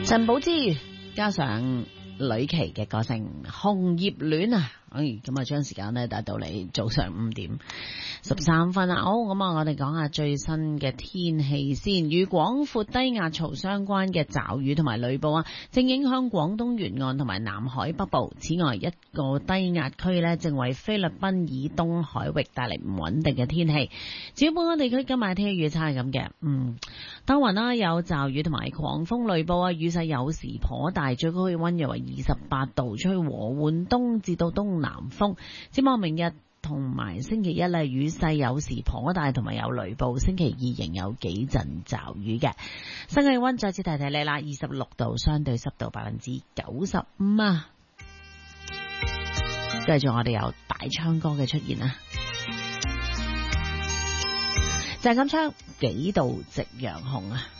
陳寶芝加上呂奇嘅歌聲《紅葉戀》啊，咁啊將時間咧帶到嚟早上5:13啊。好，咁啊，我哋講下最新嘅天氣先。與廣闊低壓槽相關嘅驟雨同埋雷暴啊，正影響廣東沿岸同埋南海北部。此外，一個低壓區咧正為菲律賓以東海域帶嚟唔穩定嘅天氣。至於本港地區今日天氣預測係咁嘅，多雲啦，有驟雨同埋狂風雷暴啊，雨勢有時頗大，最高氣溫約為28度，吹和緩東至到東南風。展望明日同埋星期一咧，雨勢有時頗大，同埋有雷暴。星期二仍有幾陣驟雨嘅。新氣溫再次提提你啦，26度，相對濕度95%啊。繼續我哋有大昌哥嘅出現啊，鄭錦昌幾度夕陽紅啊。